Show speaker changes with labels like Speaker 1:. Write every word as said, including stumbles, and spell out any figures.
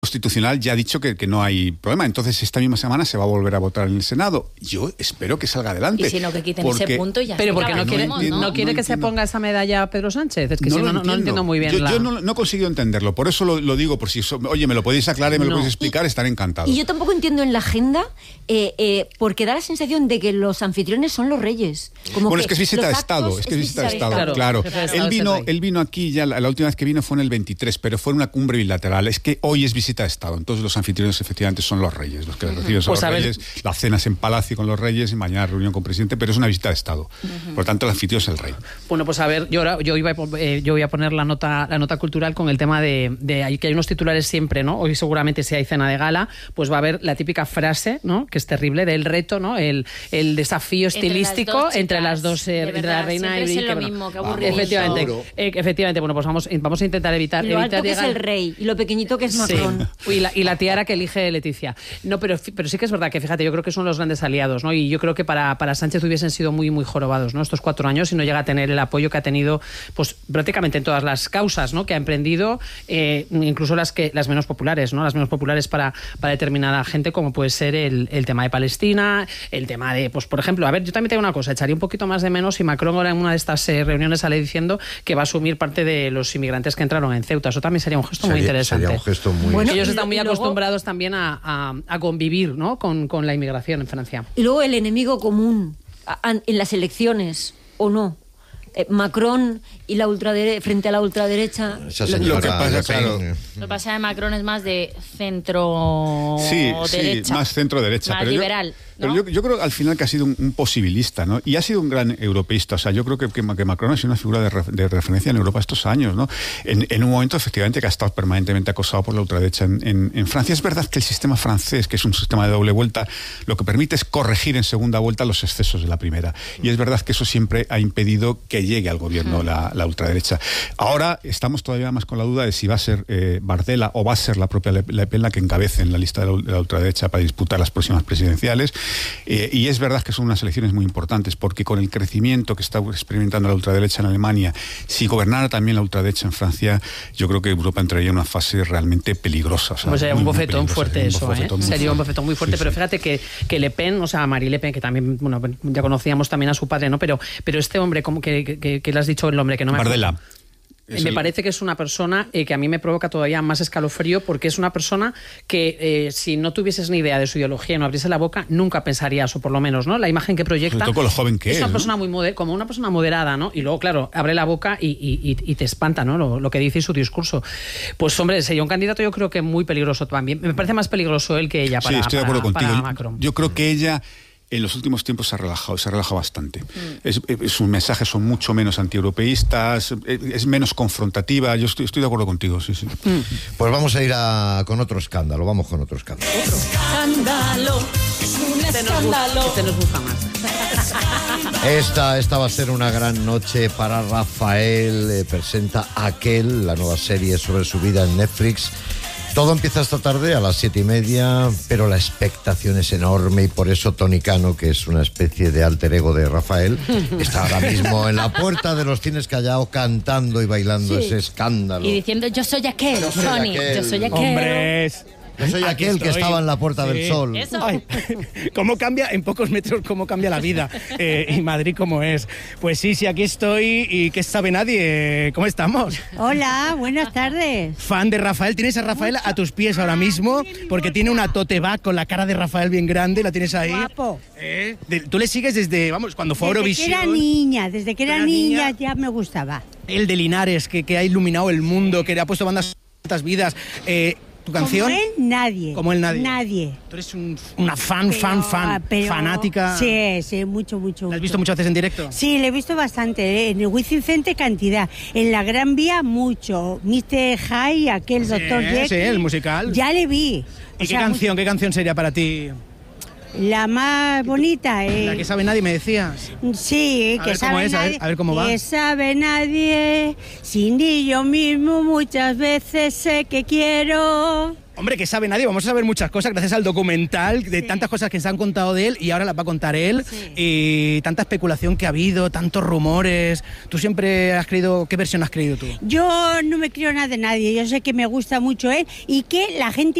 Speaker 1: Constitucional ya ha dicho que, que no hay problema. Entonces esta misma semana se va a volver a votar en el Senado. Yo espero que salga adelante.
Speaker 2: Y si no, que quiten
Speaker 1: porque,
Speaker 2: ese punto y ya.
Speaker 3: Pero porque no quiere,
Speaker 2: no,
Speaker 3: no, no quiere
Speaker 1: no
Speaker 3: que se ponga esa medalla a Pedro Sánchez. Es que
Speaker 1: no
Speaker 3: si
Speaker 1: lo
Speaker 3: no, no,
Speaker 1: entiendo.
Speaker 3: no entiendo muy bien.
Speaker 1: Yo,
Speaker 3: la...
Speaker 1: yo no, no he conseguido entenderlo. Por eso lo, lo digo, por si, oye, me lo podéis aclarar y me
Speaker 3: No.
Speaker 1: lo podéis explicar, estaré encantado.
Speaker 2: Y yo tampoco entiendo en la agenda, eh, eh, porque da la sensación de que los anfitriones son los reyes. Como
Speaker 1: bueno,
Speaker 2: que
Speaker 1: es que es visita
Speaker 2: los
Speaker 1: de Estado,
Speaker 2: actos
Speaker 1: es que es visita de Estado,
Speaker 3: Estado.
Speaker 1: claro.
Speaker 3: Claro, jefe de
Speaker 1: Él
Speaker 3: Estado
Speaker 1: vino,
Speaker 3: es el rey.
Speaker 1: él vino aquí, ya la, la última vez que vino fue en el veintitrés, pero fue en una cumbre bilateral. Es que hoy es visita de Estado, entonces los anfitriones efectivamente son los reyes, los que uh-huh. reciben son
Speaker 3: Pues
Speaker 1: los
Speaker 3: ver...
Speaker 1: reyes, las cenas en palacio con los reyes y mañana reunión con presidente, pero es una visita de Estado. Uh-huh. Por lo tanto, el anfitrión es el rey.
Speaker 3: Bueno, pues a ver, yo ahora yo iba a, eh, yo voy a poner la nota la nota cultural con el tema de, de ahí que hay unos titulares siempre, ¿no? Hoy seguramente si hay cena de gala, pues va a haber la típica frase, ¿no? Que es terrible, del reto, ¿no? El, el desafío estilístico entre las dos, chicas, entre, las dos eh, entre la reina y
Speaker 2: el
Speaker 3: que,
Speaker 2: lo
Speaker 3: bueno,
Speaker 2: mismo, que aburrido.
Speaker 3: Efectivamente, eh, efectivamente, bueno, pues vamos, vamos a intentar evitar
Speaker 2: y lo
Speaker 3: evitar
Speaker 2: alto que
Speaker 3: llegar...
Speaker 2: es el rey y lo pequeñito que es Macron.
Speaker 3: Sí. Y, la, y la tiara que elige Leticia. No, pero, pero sí que es verdad que, fíjate, yo creo que son los grandes aliados, ¿no? Y yo creo que para, para Sánchez hubiesen sido muy, muy jorobados, ¿no? Estos cuatro años, y no llega a tener el apoyo que ha tenido, pues prácticamente en todas las causas, ¿no? Que ha emprendido, eh, incluso las que las menos populares, ¿no? Las menos populares para, para determinada gente, como puede ser el, el tema de Palestina, el tema de, pues por ejemplo, a ver, yo también tengo una cosa, echaría un poquito más de menos si Macron ahora en una de estas eh, reuniones sale diciendo que va a asumir parte de los inmigrantes que entraron en Ceuta. Eso también sería un gesto
Speaker 4: sería,
Speaker 3: muy interesante.
Speaker 4: Sería un gesto muy...
Speaker 2: Bueno,
Speaker 3: ellos están muy
Speaker 2: luego,
Speaker 3: acostumbrados también a, a, a convivir, ¿no? con, con la inmigración en Francia.
Speaker 2: Y luego el enemigo común a, a, en las elecciones, ¿o no? Eh, Macron y la ultradere- frente a la ultraderecha.
Speaker 4: Esa
Speaker 1: lo, lo que pasa, claro.
Speaker 5: Lo que pasa de Macron es más de centro
Speaker 1: sí,
Speaker 5: derecha.
Speaker 1: Sí, más centro derecha.
Speaker 5: Más
Speaker 1: pero
Speaker 5: liberal.
Speaker 1: Yo,
Speaker 5: ¿no?
Speaker 1: pero yo, yo creo al final que ha sido un, un posibilista, ¿no? Y ha sido un gran europeísta. O sea, yo creo que, que, que Macron ha sido una figura de, re, de referencia en Europa estos años, ¿no? En, en un momento, efectivamente, que ha estado permanentemente acosado por la ultraderecha en, en, en Francia. Es verdad que el sistema francés, que es un sistema de doble vuelta, lo que permite es corregir en segunda vuelta los excesos de la primera. Y es verdad que eso siempre ha impedido que llegue al gobierno la, la ultraderecha. Ahora estamos todavía más con la duda de si va a ser eh, Bardella o va a ser la propia Le, Le Pen la que encabece en la lista de la, de la ultraderecha para disputar las próximas presidenciales. Eh, y es verdad que son unas elecciones muy importantes, porque con el crecimiento que está experimentando la ultraderecha en Alemania, si gobernara también la ultraderecha en Francia, yo creo que Europa entraría en una fase realmente peligrosa. O sea,
Speaker 3: pues sería
Speaker 1: muy,
Speaker 3: un bofetón
Speaker 1: muy
Speaker 3: fuerte
Speaker 1: sería
Speaker 3: eso,
Speaker 1: un bofetón
Speaker 3: ¿eh?
Speaker 1: muy
Speaker 3: Sería
Speaker 1: fuerte.
Speaker 3: un bofetón muy fuerte,
Speaker 1: Sí,
Speaker 3: pero
Speaker 1: sí.
Speaker 3: fíjate que, que Le Pen, o sea, Marie Le Pen, que también, bueno, ya conocíamos también a su padre, ¿no? Pero, pero este hombre, como que, que, que le has dicho el nombre, que no me acuerdo.
Speaker 1: Bardella.
Speaker 3: Me el... parece que es una persona eh, que a mí me provoca todavía más escalofrío, porque es una persona que eh, si no tuvieses ni idea de su ideología y no abriese la boca, nunca pensarías, o por lo menos, ¿no? La imagen que proyecta.
Speaker 1: Sobre todo con lo joven que
Speaker 3: es.
Speaker 1: es
Speaker 3: una
Speaker 1: ¿no?
Speaker 3: persona muy moder- como una persona moderada, ¿no? Y luego, claro, abre la boca y, y, y te espanta, ¿no? Lo, lo que dice y su discurso. Pues, hombre, sería un candidato, yo creo que muy peligroso también. Me parece más peligroso él que ella para,
Speaker 1: sí, estoy de acuerdo
Speaker 3: para,
Speaker 1: contigo.
Speaker 3: para Macron.
Speaker 1: Yo creo que ella en los últimos tiempos se ha relajado, se ha relajado bastante. Mm. Es, es, sus mensajes son mucho menos antieuropeístas, es, es menos confrontativa. Yo estoy, estoy de acuerdo contigo, sí, sí.
Speaker 4: Mm. Pues vamos a ir a, con otro escándalo, vamos con otro escándalo.
Speaker 5: ¿Otro? Escándalo, es un
Speaker 3: este
Speaker 5: escándalo.
Speaker 3: Nos, este nos gusta más.
Speaker 4: Esta, esta va a ser una gran noche para Rafael. Eh, presenta Aquel, la nueva serie sobre su vida en Netflix. Todo empieza esta tarde a las siete y media, pero la expectación es enorme y por eso Tony Cano, que es una especie de alter ego de Rafael, está ahora mismo en la puerta de los cines Callao cantando y bailando sí. ese escándalo.
Speaker 5: Y diciendo, yo soy aquel, yo soy Tony, aquel. yo soy aquel.
Speaker 6: ¡Hombres!
Speaker 4: Yo soy
Speaker 6: Aquí
Speaker 4: aquel
Speaker 6: estoy.
Speaker 4: que estaba en la Puerta
Speaker 6: sí.
Speaker 4: del Sol.
Speaker 5: Eso.
Speaker 6: Ay, ¿cómo cambia en pocos metros, cómo cambia la vida? Eh, y Madrid cómo es. Pues sí, sí, aquí estoy y ¿qué sabe nadie? ¿Cómo estamos?
Speaker 7: Hola, buenas tardes.
Speaker 6: Fan de Rafael. Tienes a Rafael a tus pies ahora mismo porque tiene una tote bag con la cara de Rafael bien grande. La tienes ahí.
Speaker 7: Guapo.
Speaker 6: ¿Eh? De, Tú le sigues desde, vamos, cuando fue a Eurovisión.
Speaker 7: Desde que era niña, desde que era,
Speaker 6: era
Speaker 7: niña,
Speaker 6: niña
Speaker 7: ya me gustaba.
Speaker 6: El de Linares, que, que ha iluminado el mundo, que le ha puesto bandas tantas vidas. Eh, ¿Tu canción?
Speaker 7: Como él, nadie.
Speaker 6: Como él, nadie.
Speaker 7: Nadie.
Speaker 6: Tú eres un, una fan,
Speaker 7: pero,
Speaker 6: fan, fan,
Speaker 7: pero,
Speaker 6: fanática.
Speaker 7: Sí, sí, mucho, mucho.
Speaker 6: ¿La has visto muchas veces en directo?
Speaker 7: Sí, le he visto bastante. ¿eh? En el Wizzing Center, cantidad. En la Gran Vía, mucho. mister Hyde, aquel
Speaker 6: sí,
Speaker 7: doctor Jekyll.
Speaker 6: Sí, el musical.
Speaker 7: Ya le vi.
Speaker 6: ¿Y
Speaker 7: o
Speaker 6: qué
Speaker 7: sea,
Speaker 6: canción,
Speaker 7: mucho...
Speaker 6: qué canción sería para ti?
Speaker 7: La más bonita, ¿eh?
Speaker 6: La que sabe nadie, me decías.
Speaker 7: Sí,
Speaker 6: a
Speaker 7: que
Speaker 6: ver
Speaker 7: sabe
Speaker 6: cómo es,
Speaker 7: nadie.
Speaker 6: A ver, a ver cómo va.
Speaker 7: Que sabe nadie, sin ni yo mismo muchas veces sé que quiero.
Speaker 6: Hombre, que sabe nadie, vamos a saber muchas cosas gracias al documental, de
Speaker 7: Sí.
Speaker 6: tantas cosas que se han contado de él y ahora las va a contar él,
Speaker 7: Sí.
Speaker 6: y tanta especulación que ha habido, tantos rumores. ¿Tú siempre has creído, qué versión has creído tú?
Speaker 7: Yo no me creo nada de nadie, yo sé que me gusta mucho él y que la gente